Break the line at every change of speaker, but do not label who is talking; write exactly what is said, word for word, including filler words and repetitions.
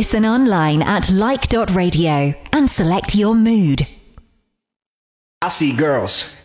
Listen online at like dot radio and select your mood.
I see girls